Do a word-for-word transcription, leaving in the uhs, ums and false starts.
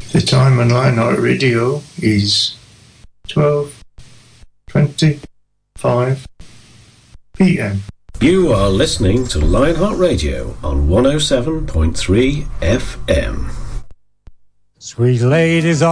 The time on Lionheart Radio is twelve twenty-five p m. You are listening to Lionheart Radio on one oh seven point three F M. Sweet ladies